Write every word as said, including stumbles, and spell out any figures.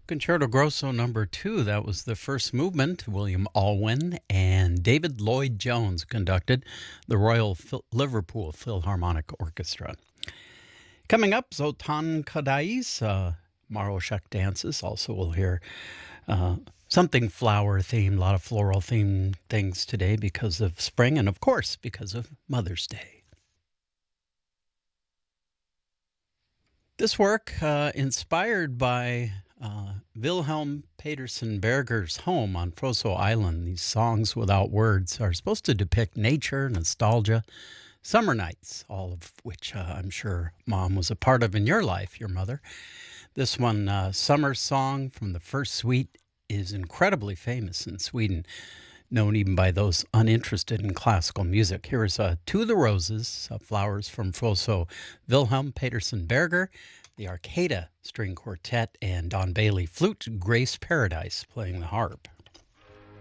Concerto Grosso number two. That was the first movement. William Alwyn and David Lloyd Jones conducted the Royal Phil- Liverpool Philharmonic Orchestra. Coming up, Zoltan Kodály's uh, Maroshek dances. Also, we'll hear uh, something flower themed, a lot of floral themed things today because of spring and, of course, because of Mother's Day. This work, uh, inspired by uh, Wilhelm Petersen Berger's home on Froso Island. These songs without words are supposed to depict nature, nostalgia, summer nights, all of which uh, I'm sure Mom was a part of in your life, your mother. This one, uh, Summer Song from the First Suite, is incredibly famous in Sweden, known even by those uninterested in classical music. Here is uh, To the Roses, uh, Flowers from Froso, Wilhelm Petersen Berger, the Arcada String Quartet, and Don Bailey Flute, Grace Paradise playing the harp.